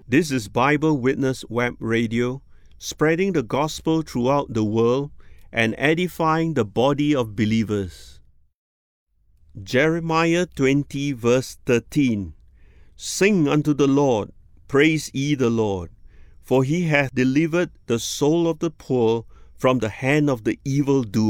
This is Bible Witness Web Radio, spreading the gospel throughout the world and edifying the body of believers. Jeremiah 20 verse 13. Sing unto the Lord, praise ye the Lord, for he hath delivered the soul of the poor from the hand of the evildoer.